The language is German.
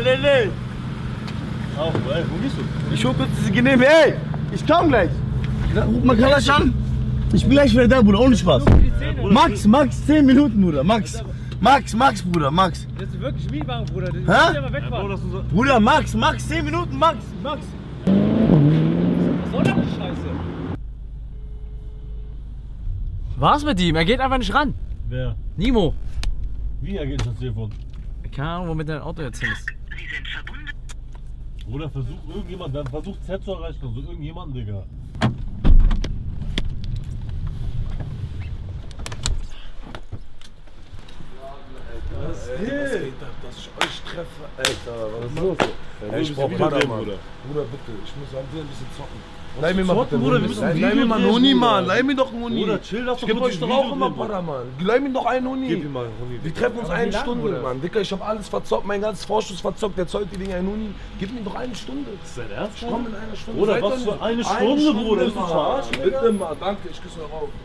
Nee. Auf, ey, wo gehst du? Ich hol kurz diese Genehme, ey! Ich komm gleich! Ruf mal Kalasch an! Ich bin gleich wieder da, Bruder, ohne Spaß! Max, 10 Minuten, Bruder, Max, Bruder, Max! Das ist wirklich Mietwagen, Bruder. Das Hä? ist aber wegfahren. Bruder, Max, 10 Minuten, Max! Was soll das die Scheiße? Was mit ihm? Er geht einfach nicht ran. Wer? Nimo. Wie er geht das Telefon? Keine Ahnung, womit dein Auto jetzt hin ist. Oder versucht irgendjemand, dann versucht Z zu erreichen, also irgendjemanden, Digga. Was geht ab, dass ich euch treffe? Alter, was ist los? Ey, Ich brauch Video Para, drehen, Mann. Bruder. Bruder, bitte, ich muss am ein bisschen zocken. Leih mir mal bitte, Bruder, wir müssen leih Video mir mal einen drehen, Huni, Bruder. Mann. Leih mir doch einen Huni. Bruder, chill, lass Ich doch geb kurz euch ein doch auch Video immer drehen, Para, Mann. Leih mir doch einen Huni. Gib ihm mal einen Huni. Wir treffen uns eine wie lang, Stunde, Bruder? Mann. Dicker, ich hab alles verzockt, mein ganzes Vorschuss verzockt. Der zollt die Dinge einen Huni. Gib mir doch eine Stunde. Ist dein Ernst? Ich komm in einer Stunde. Bruder, Seid was doch für nicht- eine Stunde, Bruder? Ist du Mann. verarschen, Digga? Bitte mal, danke, ich küsse noch auf.